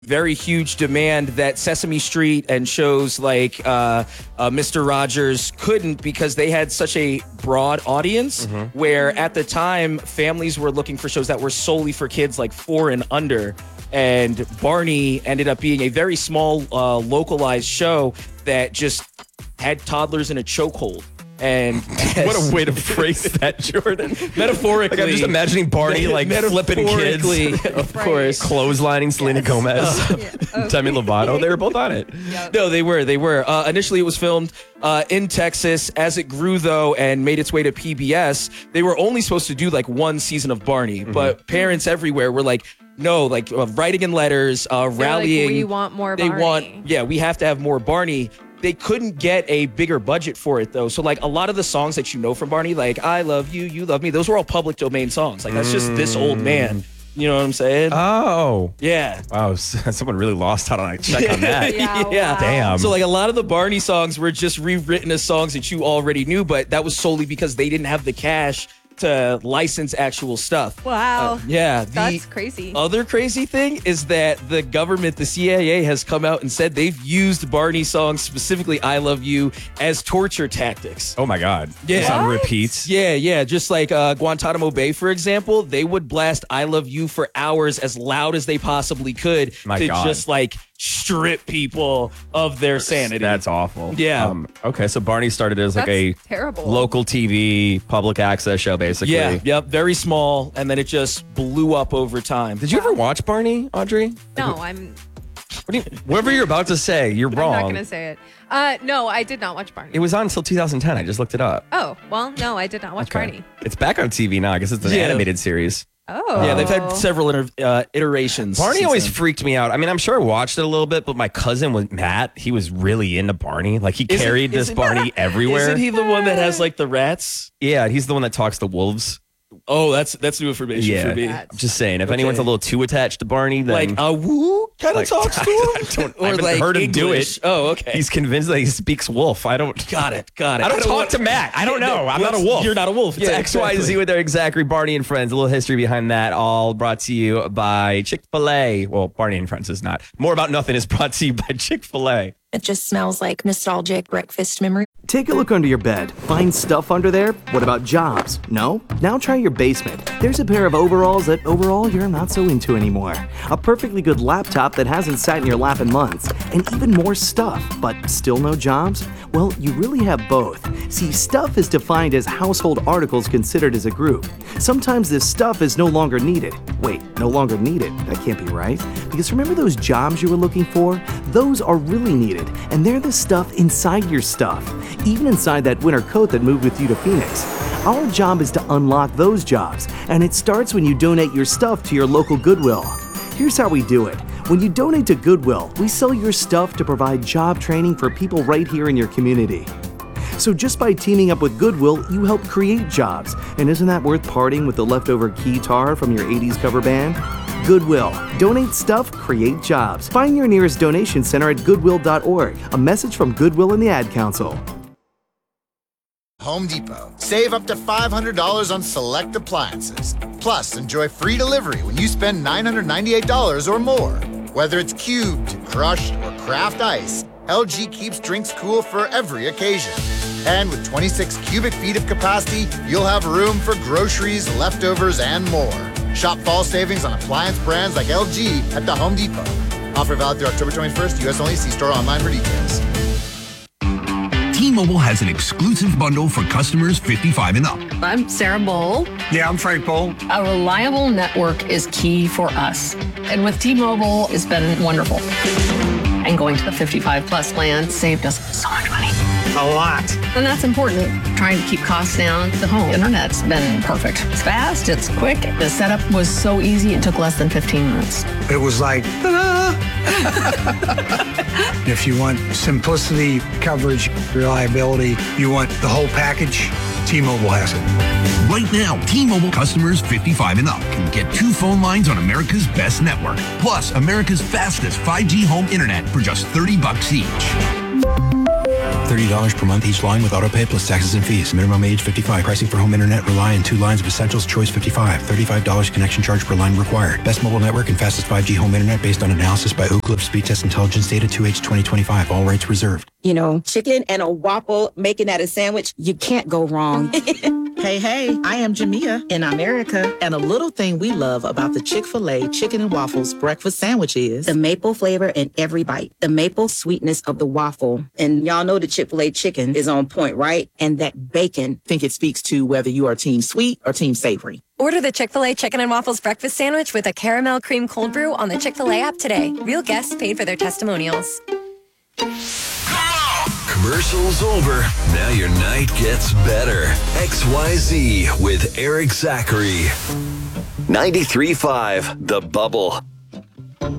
very huge demand that Sesame Street and shows like Mr. Rogers couldn't, because they had such a broad audience where at the time families were looking for shows that were solely for kids like 4 and under. And Barney ended up being a very small localized show that just had toddlers in a chokehold. And what a way to phrase that, Jordan. Metaphorically. Like I'm just imagining Barney like flipping kids. Of course. Clotheslining Selena Gomez. Demi Lovato. They were both on it. Yep. No, they were. Initially, it was filmed in Texas. As it grew, though, and made its way to PBS, they were only supposed to do like one season of Barney. But parents everywhere were like, no, like writing in letters, rallying. Like, we want more Barney. We have to have more Barney. They couldn't get a bigger budget for it, though. So, like, a lot of the songs that you know from Barney, like, I love you, you love me, those were all public domain songs. Like, that's just this old man. You know what I'm saying? Oh. Yeah. Wow, someone really lost out on a check on that. Yeah. Wow. Damn. So, like, a lot of the Barney songs were just rewritten as songs that you already knew, but that was solely because they didn't have the cash to license actual stuff. Wow. That's crazy. Other crazy thing is that the government, the CIA, has come out and said they've used Barney songs, specifically I Love You, as torture tactics. Oh my God. Yeah. It's on repeats. Yeah. Just like Guantanamo Bay, for example, they would blast I Love You for hours as loud as they possibly could just like strip people of their sanity. That's awful. Yeah. Okay, so Barney started as like a terrible local TV, public access show, basically. Yeah, yep, very small, and then it just blew up over time. Did you ever watch Barney, Audrey? No, whatever you're about to say, you're wrong. I'm not going to say it. No, I did not watch Barney. It was on until 2010. I just looked it up. Oh, well, no, I did not watch Barney. It's back on TV now. I guess it's an animated series. Oh. Yeah, they've had several iterations. Barney always freaked me out. I mean, I'm sure I watched it a little bit, but my cousin was Matt. He was really into Barney. Like he carried this Barney everywhere. Isn't he the one that has like the rats? Yeah, he's the one that talks to wolves. Oh, that's new information for me. I'm just saying, if anyone's a little too attached to Barney, then like a woo kind of talks to him. I haven't heard him do it. Oh, okay. He's convinced that he speaks wolf. I don't. Got it. I don't talk to Matt. I don't know. I'm not a wolf. You're not a wolf. It's XYZ with their Zachary, Barney and Friends. A little history behind that. All brought to you by Chick-fil-A. Well, Barney and Friends is not. More About Nothing is brought to you by Chick-fil-A. It just smells like nostalgic breakfast memory. Take a look under your bed. Find stuff under there? What about jobs? No? Now try your basement. There's a pair of overalls that overall you're not so into anymore. A perfectly good laptop that hasn't sat in your lap in months. And even more stuff, but still no jobs? Well, you really have both. See, stuff is defined as household articles considered as a group. Sometimes this stuff is no longer needed. Wait, no longer needed? That can't be right. Because remember those jobs you were looking for? Those are really needed, and they're the stuff inside your stuff. Even inside that winter coat that moved with you to Phoenix. Our job is to unlock those jobs, and it starts when you donate your stuff to your local Goodwill. Here's how we do it. When you donate to Goodwill, we sell your stuff to provide job training for people right here in your community. So just by teaming up with Goodwill, you help create jobs. And isn't that worth parting with the leftover guitar from your 80s cover band? Goodwill. Donate stuff, create jobs. Find your nearest donation center at goodwill.org. A message from Goodwill and the Ad Council. Home Depot. Save up to $500 on select appliances. Plus, enjoy free delivery when you spend $998 or more. Whether it's cubed, crushed, or craft ice, LG keeps drinks cool for every occasion. And with 26 cubic feet of capacity, you'll have room for groceries, leftovers, and more. Shop fall savings on appliance brands like LG at the Home Depot. Offer valid through October 21st, U.S. only. See store online for details. T-Mobile has an exclusive bundle for customers 55 and up. I'm Sarah Bowl. Yeah, I'm Frank Bowl. A reliable network is key for us. And with T-Mobile, it's been wonderful. And going to the 55 plus plan saved us so much money. A lot. And that's important. Trying to keep costs down. The home internet's been perfect. It's fast, it's quick. The setup was so easy, it took less than 15 minutes. It was like, ta-da! If you want simplicity, coverage, reliability, you want the whole package, T-Mobile has it. Right now, T-Mobile customers 55 and up can get 2 phone lines on America's best network, plus America's fastest 5G home internet for just $30 each. $30 per month each line with autopay plus taxes and fees. Minimum age 55. Pricing for home internet rely on 2 lines of Essentials Choice 55. $35 connection charge per line required. Best mobile network and fastest 5G home internet based on analysis by Ookla Speed Test Intelligence data 2H 2025. All rights reserved. You know, chicken and a waffle, making that a sandwich, you can't go wrong. Hey, I am Jamia in America, and a little thing we love about the Chick-fil-A Chicken and Waffles breakfast sandwich is the maple flavor in every bite, the maple sweetness of the waffle. And y'all know the Chick-fil-A chicken is on point, right? And that bacon. I think it speaks to whether you are team sweet or team savory. Order the Chick-fil-A Chicken and Waffles breakfast sandwich with a caramel cream cold brew on the Chick-fil-A app today. Real guests paid for their testimonials. Commercial's over. Now your night gets better. XYZ with Eric Zachary. 93.5 The Bubble.